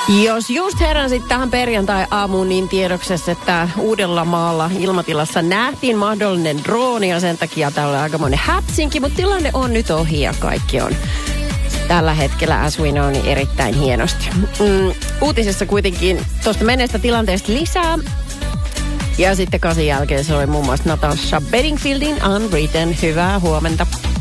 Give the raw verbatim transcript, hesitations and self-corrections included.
Jos just heräsit tähän perjantai-aamuun, niin tiedoksessa, että Uudellamaalla ilmatilassa nähtiin mahdollinen drooni ja sen takia täällä on aikamoinen häpsinki, mutta tilanne on nyt ohi ja kaikki on tällä hetkellä as we know, niin erittäin hienosti. Mm, uutisessa kuitenkin tuosta menneestä tilanteesta lisää. Ja sitten kasin jälkeen soi muun muassa Natasha Bedingfieldin Unwritten. Hyvää huomenta.